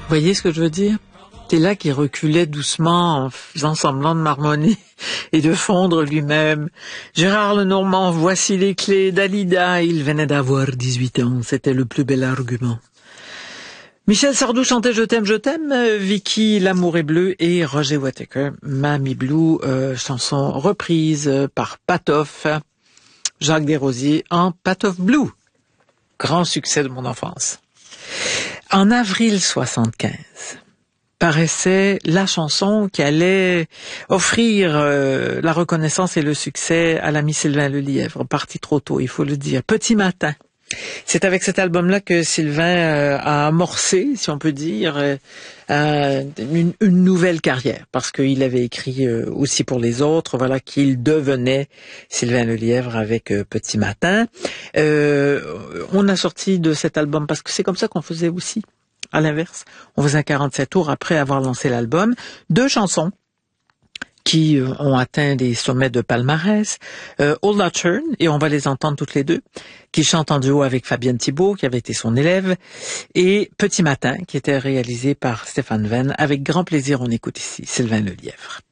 Voyez ce que je veux dire? C'est là qu'il reculait doucement en faisant semblant de marmonner et de fondre lui-même. Gérard Lenormand, voici les clés. Dalida, il venait d'avoir 18 ans. C'était le plus bel argument. Michel Sardou chantait Je t'aime, Vicky, L'amour est bleu et Roger Whittaker, Mamie Blue, chanson reprise par Patof, Jacques Desrosiers en Patof Blue. Grand succès de mon enfance. En avril 75, paraissait la chanson qui allait offrir la reconnaissance et le succès à l'ami Sylvain Lelièvre, parti trop tôt, il faut le dire. Petit matin. C'est avec cet album-là que Sylvain a amorcé, si on peut dire, une nouvelle carrière, parce qu'il avait écrit aussi pour les autres, voilà, qu'il devenait Sylvain Lelièvre avec Petit Matin. On a sorti de cet album, parce que c'est comme ça qu'on faisait aussi, à l'inverse. On faisait un 47 tours après avoir lancé l'album, 2 chansons qui ont atteint des sommets de palmarès, Old Lot Turn, et on va les entendre toutes les deux, qui chante en duo avec Fabienne Thibault, qui avait été son élève, et Petit Matin, qui était réalisé par Stéphane Venn. Avec grand plaisir, on écoute ici Sylvain Lelièvre.